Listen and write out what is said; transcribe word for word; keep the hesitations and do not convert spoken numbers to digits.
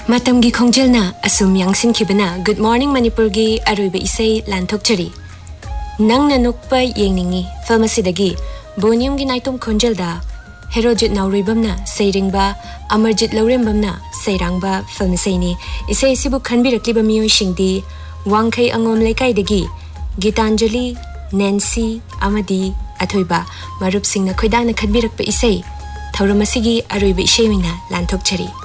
Matamgi khonjelna asum yangsin khibana Good Morning Manipur gi aruiba isai lanthokchari nangna nokpa yengningi film asidagi bonium gi naitum khonjelda herojit nauribamna seiringba amarjit laurembamna seirangba film saini isai sibu khanbirakliba miyoi singdi wangkhai angom lekai dagi Gitanjali Nancy amadi athoiba marup singna khoidana khanbirakpa isai thauram asigi aruiba isai wina lanthokchari